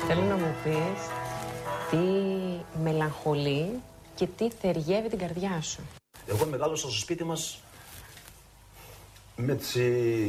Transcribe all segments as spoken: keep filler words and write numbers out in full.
Θέλω να μου πεις τι μελαγχολεί και τι θεριγεύει την καρδιά σου. Εγώ μεγάλωσα στο σπίτι μας με, τσι...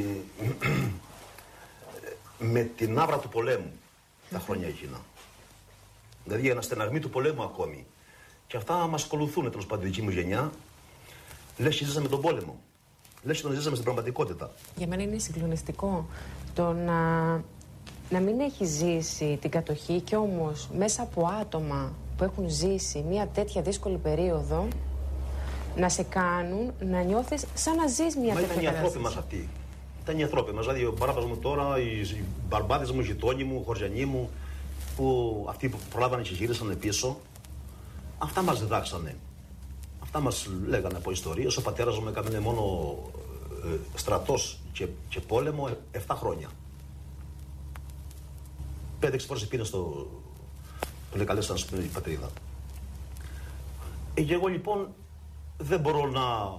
με την άβρα του πολέμου τα χρόνια εκείνα. Δηλαδή ένα στεναγμή του πολέμου ακόμη. Και αυτά μας ακολουθούν, τέλος πάντων, δική μου γενιά. Λες και ζήσαμε τον πόλεμο. Λες και τον ζήσαμε στην πραγματικότητα. Για μένα είναι συγκλονιστικό το να, να μην έχει ζήσει την κατοχή και όμως μέσα από άτομα που έχουν ζήσει μια τέτοια δύσκολη περίοδο να σε κάνουν να νιώθεις σαν να ζεις μια Μα τέτοια ήταν οι ανθρώποι κατάσταση. μας αυτοί. Ήταν οι ανθρώποι μας. Δηλαδή ο μπαράμπας μου τώρα, οι, οι μπαρμπάδες μου, οι γειτόνοι μου, οι χωριανοί μου, που αυτοί που προλάβανε και γύρισαν πίσω, αυτά μας διδάξανε. Αυτά μας λέγανε από ιστορίες. Ο πατέρας μου έκανε μόνο ε, στρατός και, και πόλεμο εφτά χρόνια. Πέντε-έξι φορές πήγαινε στο... Τον εκαλέσαν στην πατρίδα. Ε, και εγώ λοιπόν δεν μπορώ να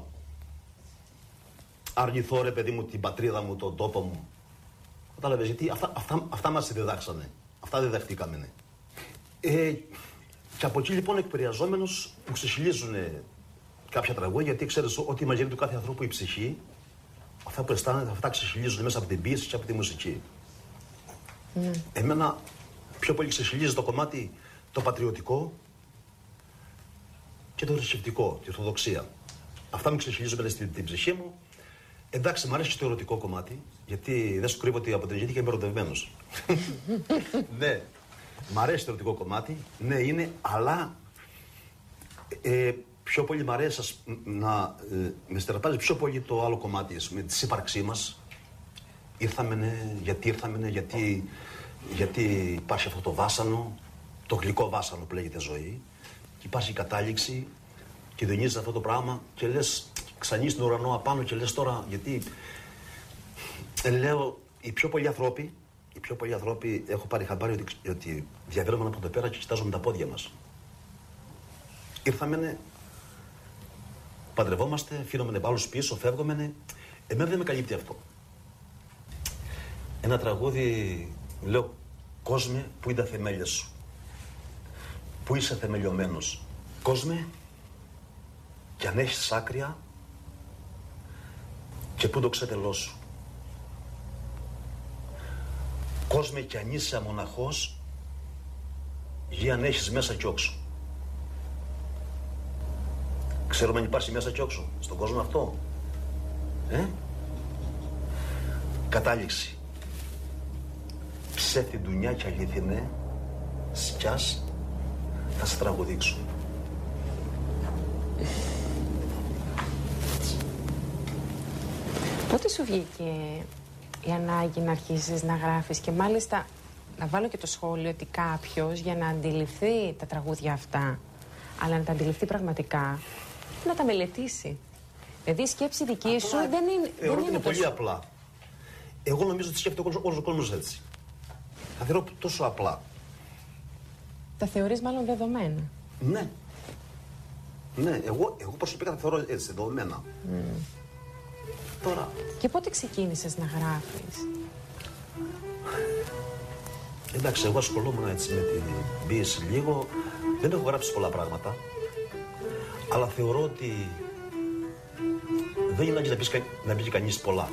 αρνηθώ, ρε παιδί μου, την πατρίδα μου, τον τόπο μου. Κατάλαβες, γιατί αυτά, αυτά, αυτά μας διδάξανε. Αυτά διδαχτήκαμε. Ε, και από εκεί λοιπόν εκπαιδευόμενος μου ξεσυλίζουν κάποια τραγούδια, γιατί ξέρεις ότι μαγειρεύει του κάθε ανθρώπου η ψυχή, αυτά που αισθάνεται, αυτά ξεσυλίζουν μέσα από την ποίηση και από τη μουσική. Mm. Εμένα πιο πολύ ξεσυλίζει το κομμάτι το πατριωτικό και το θρησκευτικό, τη ορθοδοξία. Αυτά μου ξεσυλίζουν στην την ψυχή μου. Εντάξει, μου αρέσει και το ερωτικό κομμάτι, γιατί δεν σου κρύβω ότι από την γεννήθηκα είμαι ερωτευμένος. Ναι, μ' αρέσει το ερωτικό κομμάτι, ναι είναι, αλλά ε, πιο πολύ μ' αρέσει ας, να ε, με στεραπάζει πιο πολύ το άλλο κομμάτι, με τη σύμπαρξή μας. Ήρθαμε, ναι, γιατί ήρθαμε, ναι, γιατί, γιατί υπάρχει αυτό το βάσανο, το γλυκό βάσανο που λέγεται ζωή, και υπάρχει η κατάληξη και δονίζεις αυτό το πράγμα και λες, ξανείς τον ουρανό απάνω και λες τώρα, γιατί ε, λέω, οι πιο πολλοί άνθρωποι, οι πιο πολλοί άνθρωποι έχω πάρει χαμπάρι ότι, ότι διαβαίνουμε από εδώ πέρα και κοιτάζουμε τα πόδια μας. Ήρθαμε, παντρευόμαστε, αφήνουμε άλλους πίσω, φεύγουμε. Εμένα δεν με καλύπτει αυτό. Ένα τραγούδι, λέω, κόσμε, πού είναι τα θεμέλια σου. Πού είσαι θεμελιωμένος. Κόσμε, κι αν έχεις άκρια, και πού το ξετελό σου. Κόσμε, κι αν είσαι αμοναχός, γη αν έχεις μέσα κι όξω. Ξέρουμε αν υπάρχει μέσα κι όξω, στον κόσμο αυτό. Ε? Κατάληξη. Ψεύτη ντουνιά κι αληθινέ, σκιάς, θα σε τραγουδήξω. Πότε σου βγήκε η ανάγκη να αρχίσεις να γράφεις και μάλιστα να βάλω και το σχόλιο ότι κάποιος για να αντιληφθεί τα τραγούδια αυτά, αλλά να τα αντιληφθεί πραγματικά, να τα μελετήσει. Δηλαδή η σκέψη δική απλά, σου δεν είναι. Θεωρώ δεν είναι, είναι τόσο... πολύ απλά. Εγώ νομίζω ότι σκέφτεται όλος ο κόσμος έτσι. Θα θεωρώ τόσο απλά. Τα θεωρείς μάλλον δεδομένα. Ναι. Ναι, εγώ, εγώ προσωπικά τα θεωρώ έτσι, δεδομένα. Mm. Τώρα... Και πότε ξεκίνησες να γράφεις? Εντάξει, εγώ ασχολούμουν έτσι με την πίεση λίγο. Δεν έχω γράψει πολλά πράγματα. Αλλά θεωρώ ότι δεν είναι ανάγκη να πει, να πει κανείς πολλά.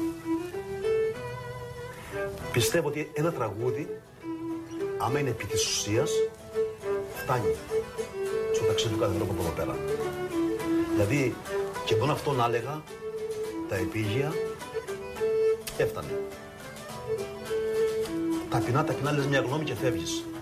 Πιστεύω ότι ένα τραγούδι, άμα είναι επί της ουσίας, φτάνει στο ταξίδι του κάθε ανθρώπου από εδώ πέρα. Δηλαδή, και μόνο αυτό να έλεγα, τα επίγεια, έφτανε. Ταπεινά, ταπεινά λες μια γνώμη και φεύγεις.